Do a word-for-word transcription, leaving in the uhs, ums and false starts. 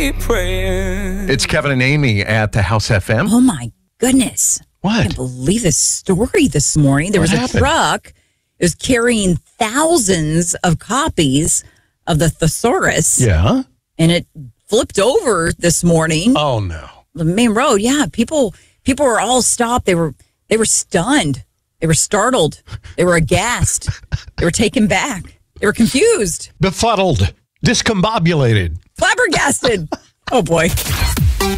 be praying. It's Kevin and Amy at the House F M. Oh, my goodness. What? I can't believe this story this morning. There What was happened? a truck. It was carrying thousands of copies of the thesaurus. Yeah. And it flipped over this morning. Oh, no. The main road. Yeah. People people were all stopped. They were they were stunned. They were startled. They were aghast. They were taken back. They were confused. Befuddled. Discombobulated. Flabbergasted. Oh, boy.